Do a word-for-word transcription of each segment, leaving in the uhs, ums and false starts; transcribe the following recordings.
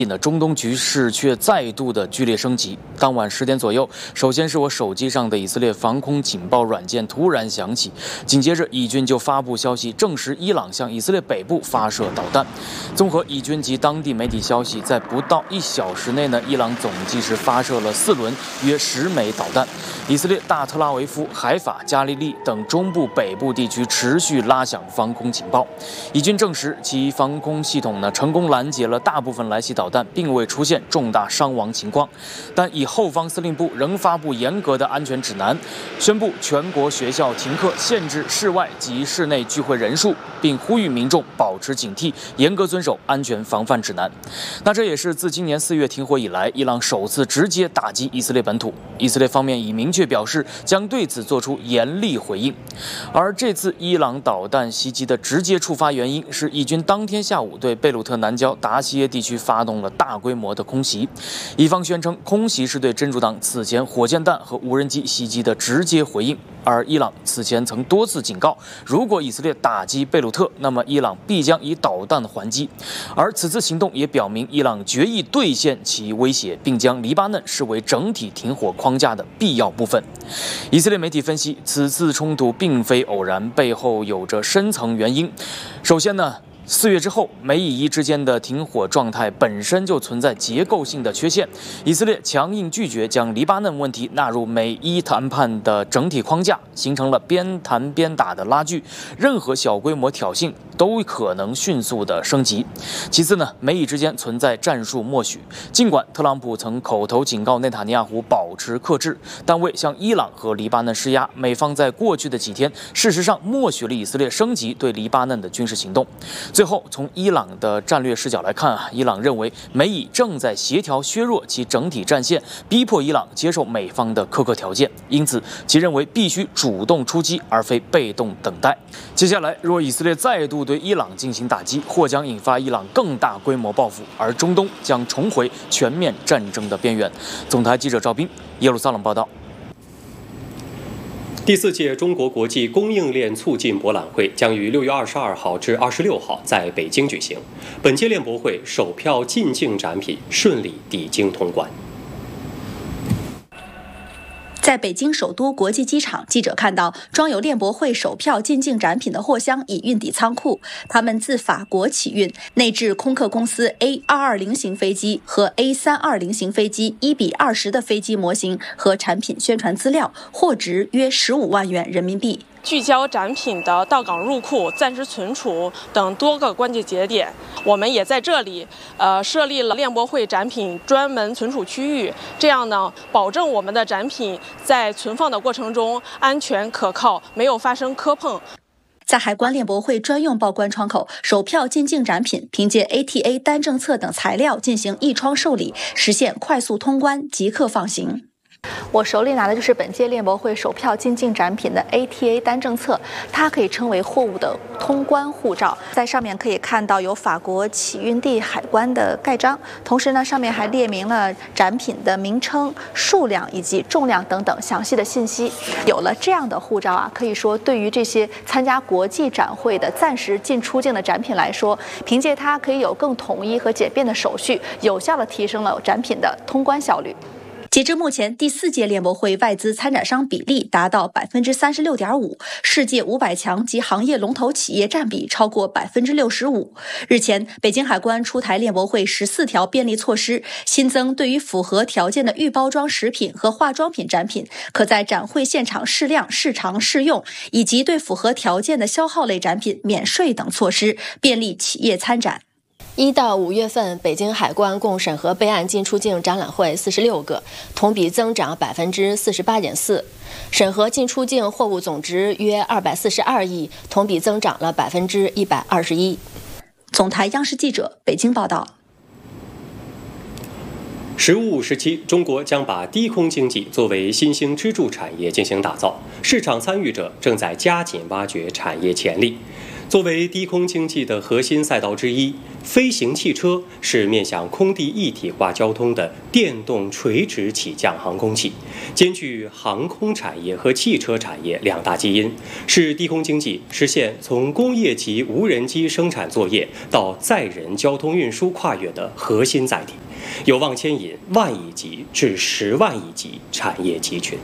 的中东局势却再度的剧烈升级。当晚十点左右，首先是我手机上的以色列防空警报软件突然响起，紧接着以军就发布消息，证实伊朗向以色列北部发射导弹。综合以军及当地媒体消息，在不到一小时内呢，伊朗总计是发射了四轮约十枚导弹。以色列大特拉维夫、海法、加利利等中部、北部地区持续拉响防空警报。以军证实，其防空系统呢成功拦截了大部分来袭导弹，并未出现重大伤亡情况。但以后方司令部仍发布严格的安全指南，宣布全国学校停课，限制室外及室内聚会人数，并呼吁民众保持警惕，严格遵守安全防范指南。那这也是自今年四月停火以来，伊朗首次直接打击以色列本土。以色列方面已明确表示将对此做出严厉回应。而这次伊朗导弹袭击的直接触发原因是以军当天下午对贝鲁特南郊达西耶地区发动了大规模的空袭。以方宣称空袭是对真主党此前火箭弹和无人机袭击的直接回应。而伊朗此前曾多次警告，如果以色列打击贝鲁特，那么伊朗必将以导弹还击。而此次行动也表明伊朗决意兑现其威胁，并将黎巴嫩视为整体停火框架的必要部分。以色列媒体分析，此次冲突并非偶然，背后有着深层原因。首先呢，四月之后，美以伊之间的停火状态本身就存在结构性的缺陷。以色列强硬拒绝将黎巴嫩问题纳入美伊谈判的整体框架，形成了边谈边打的拉锯。任何小规模挑衅都可能迅速的升级。其次呢，美以之间存在战术默许。尽管特朗普曾口头警告内塔尼亚胡保持克制，但为向伊朗和黎巴嫩施压，美方在过去的几天事实上默许了以色列升级对黎巴嫩的军事行动。最后，从伊朗的战略视角来看啊，伊朗认为美以正在协调削弱其整体战线，逼迫伊朗接受美方的苛刻条件，因此其认为必须主动出击，而非被动等待。接下来，若以色列再度对伊朗进行打击，或将引发伊朗更大规模报复，而中东将重回全面战争的边缘。总台记者赵斌，耶路撒冷报道。 第四届中国国际供应链促进博览会将于六月二十二号至二十六号在北京举行。本届链博会首票进境展品顺利抵京通关。 在北京首都国际机场，记者看到装有链博会首票进境展品的货箱已运抵仓库，他们自法国起运，内置空客公司 A 二二零 型飞机和 A 三二零 型飞机一比二十的飞机模型和产品宣传资料，货值约十五万元人民币。 聚焦展品的到港入库、暂时存储等多个关键节点，我们也在这里呃设立了链博会展品专门存储区域，这样呢，保证我们的展品在存放的过程中安全可靠，没有发生磕碰。 在海关链博会专用报关窗口，首票进境展品凭借 A T A 单政策等材料进行一窗受理，实现快速通关，即刻放行。 我手里拿的就是本届链博会首票进境展品的 A T A 单政策，它可以称为货物的通关护照，在上面可以看到有法国起运地海关的盖章，同时呢，上面还列明了展品的名称、数量以及重量等等详细的信息。有了这样的护照啊，可以说对于这些参加国际展会的暂时进出境的展品来说，凭借它可以有更统一和简便的手续，有效地提升了展品的通关效率。 截至目前，第四届链博会外资参展商比例达到百分之三十六点五，世界五百强及行业龙头企业占比超过百分之六十五。日前，北京海关出台链博会十四条便利措施，新增对于符合条件的预包装食品和化妆品展品，可在展会现场试量、试尝、试用，以及对符合条件的消耗类展品免税等措施，便利企业参展。 一到五月份，北京海关共审核备案进出境展览会四十六个，同比增长百分之四十八点四，审核进出境货物总值约二百四十二亿，同比增长了百分之一百二十一。 总台央视记者北京报道。 十五五时期，中国将把低空经济作为新兴支柱产业进行打造，市场参与者正在加紧挖掘产业潜力。 作为低空经济的核心赛道之一，飞行汽车是面向空地一体化交通的电动垂直起降航空器，兼具航空产业和汽车产业两大基因，是低空经济实现从工业级无人机生产作业到载人交通运输跨越的核心载体，有望牵引万亿级至十万亿级产业集群。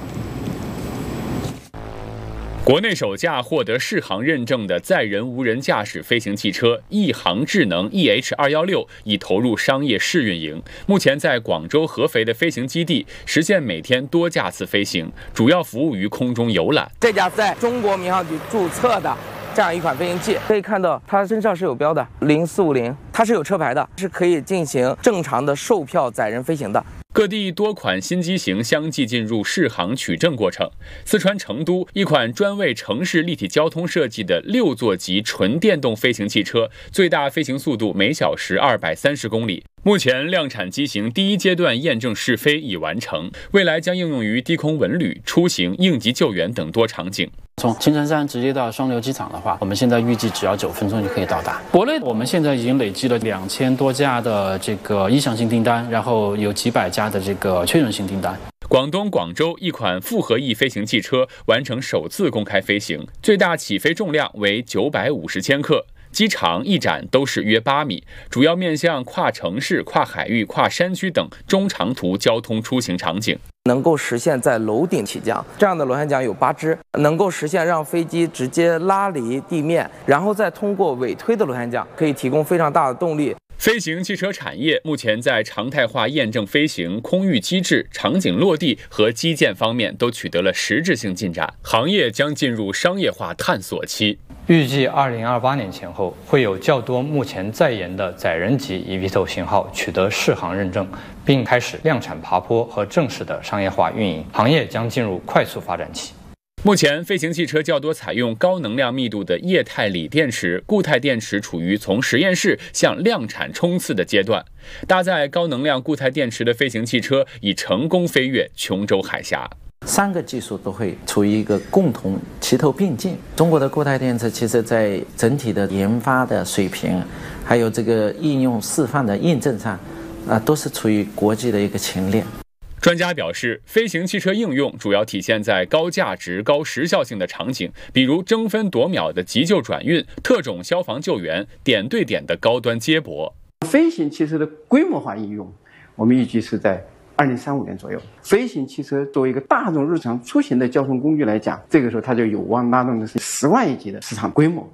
国内首架获得适航认证的载人无人驾驶飞行汽车亿航智能 E H 二一六已投入商业试运营，目前在广州合肥的飞行基地实现每天多架次飞行，主要服务于空中游览。 这架在中国民航局注册的这样一款飞行器，可以看到它身上是有标的零四五零，它是有车牌的，是可以进行正常的售票载人飞行的。 各地多款新机型相继进入试航取证过程。四川成都一款专为城市立体交通设计的六座级纯电动飞行汽车，最大飞行速度每小时二百三十公里。目前量产机型第一阶段验证试飞已完成，未来将应用于低空文旅、出行、应急救援等多场景。 从青城山直接到双流机场的话，我们现在预计只要九分钟就可以到达。国内我们现在已经累计了两千多架的这个意向性订单，然后有几百家的这个确认性订单。 广东广州一款复合翼飞行汽车完成首次公开飞行，最大起飞重量为九百五十千克。机长翼展都是约八米，主要面向跨城市、跨海域、跨山区等中长途交通出行场景。 能够实现在楼顶起降，这样的螺旋桨有八只，能够实现让飞机直接拉离地面，然后再通过尾推的螺旋桨，可以提供非常大的动力。 飞行汽车产业目前在常态化验证飞行、空域机制、场景落地和基建方面都取得了实质性进展，行业将进入商业化探索期。 预计二零二八年前后，会有较多目前在研的载人级 E V T O L 型号取得适航认证，并开始量产爬坡和正式的商业化运营，行业将进入快速发展期。 目前，飞行汽车较多采用高能量密度的液态锂电池，固态电池处于从实验室向量产冲刺的阶段。搭载高能量固态电池的飞行汽车已成功飞越琼州海峡。 三个技术都会处于一个共同齐头并进。中国的固态电池其实在整体的研发的水平，还有这个应用示范的印证上，啊，都是处于国际的一个前列。 专家表示，飞行汽车应用主要体现在高价值、高时效性的场景，比如争分夺秒的急救转运、特种消防救援、点对点的高端接驳。 飞行汽车的规模化应用，我们预计是在二零三五年左右。飞行汽车作为一个大众日常出行的交通工具来讲，这个时候它就有望拉动的是十万亿级的市场规模。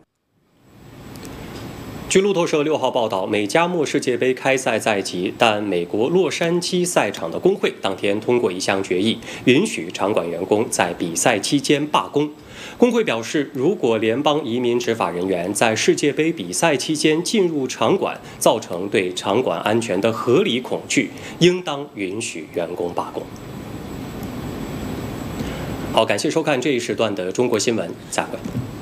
据路透社六号报道，美加墨世界杯开赛在即，但美国洛杉矶赛场的工会当天通过一项决议，允许场馆员工在比赛期间罢工。工会表示，如果联邦移民执法人员在世界杯比赛期间进入场馆，造成对场馆安全的合理恐惧，应当允许员工罢工。好，感谢收看这一时段的中国新闻，再会。